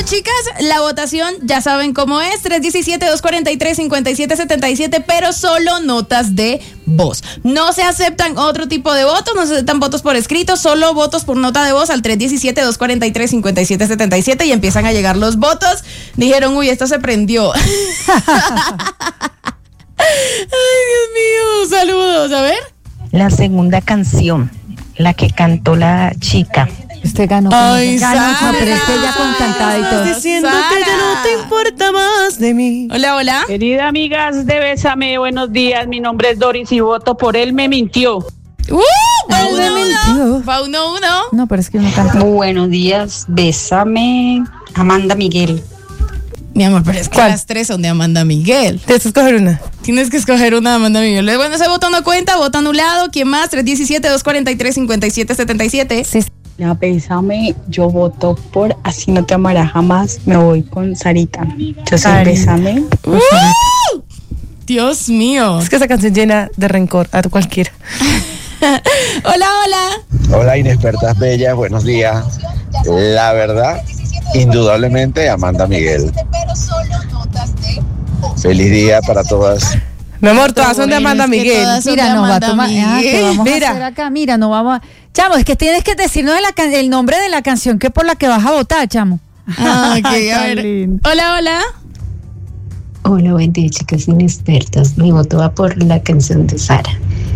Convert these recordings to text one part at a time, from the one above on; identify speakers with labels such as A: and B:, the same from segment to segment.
A: chicas, la votación ya saben cómo es, 317-243-5777, pero solo notas de voz. No se aceptan otro tipo de votos, no se aceptan votos por escrito, solo votos por nota de voz al 317-243-5777 y empiezan a llegar los votos. Dijeron, uy, esto se prendió. Ay, Dios mío, saludos, a ver.
B: La segunda canción, la que cantó la chica.
C: Usted ganó.
A: Ay,
C: ganó,
A: Sara,
C: pero es que ella con cantada y todo.
D: Diciendo
A: Sara,
D: que ya no te importa más de mí.
A: Hola, hola.
E: Querida amigas de Bésame, buenos días. Mi nombre es Doris y voto por Él me mintió.
A: Va
C: Él me mintió.
A: uno. Va 1-1.
C: No, pero es que uno canta.
B: Buenos días, Bésame, Amanda Miguel.
A: Mi amor, pero es que
D: ¿Cuál?
A: las tres son de Amanda Miguel.
D: Tienes que escoger una.
A: Tienes que escoger una de Amanda Miguel. Bueno, ese voto no cuenta, voto anulado. ¿Quién más? 317-243-5777.
C: Sí,
F: La Bésame, yo voto por Así no te amará jamás. Me voy con Sarita. Yo soy
C: Sarita.
F: Bésame.
A: Dios mío.
D: Es que esa canción llena de rencor a cualquiera.
A: Hola, hola.
G: Hola inexpertas bellas, buenos días. La verdad, indudablemente Amanda Miguel. Feliz día para todas.
D: Mi amor, todas son de
A: Bueno,
D: Amanda
A: es que
D: Miguel.
A: todas son de
C: mira, no va a
A: Amanda
C: tomar. ¿Qué vamos
D: Mira.
C: a hacer acá? Mira, no vamos a. Chamo, es que tienes que decirnos el nombre de la canción que por la que vas a votar, chamo.
A: Ah, ok, a
C: Está
A: ver.
C: lindo.
A: Hola, hola.
B: Hola, buen día, chicas inexpertas. Mi voto va por la canción de Sara.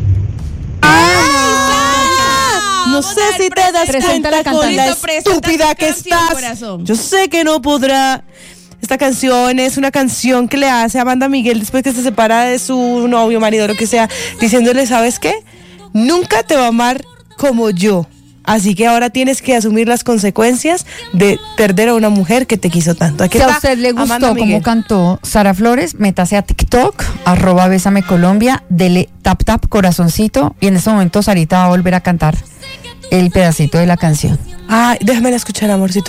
D: No sé si te das
C: Presenta la
D: cuenta con la
A: cantante. Presenta
D: estúpida
A: tu
D: que
A: canción,
D: estás.
A: corazón.
D: Yo sé que no podrá. Esta canción es una canción que le hace a Amanda Miguel después que se separa de su novio, marido, lo que sea, diciéndole, ¿sabes qué? Nunca te va a amar como yo. Así que ahora tienes que asumir las consecuencias de perder a una mujer que te quiso tanto. Aquí
C: Si a
D: está
C: usted le
D: Amanda
C: gustó cómo
D: Miguel.
C: cantó Sara Flores, métase a TikTok, @Bésame Colombia, dele tap tap corazoncito y en este momento Sarita va a volver a cantar el pedacito de la canción.
D: Ay, déjame escuchar, amorcito.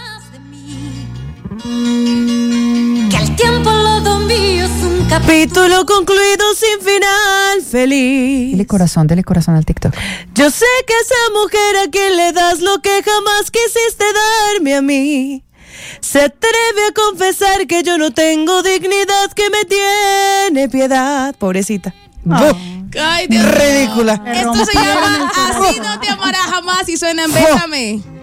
H: Que al tiempo lo mío es un
D: Capítulo concluido sin final feliz.
C: Dele corazón al TikTok.
D: Yo sé que esa mujer a quien le das lo que jamás quisiste darme a mí se atreve a confesar que yo no tengo dignidad, que me tiene piedad. Pobrecita.
A: Ay, Dios mío.
D: Ridícula.
A: Esto se llama Así no te amará jamás y suena en Bésame.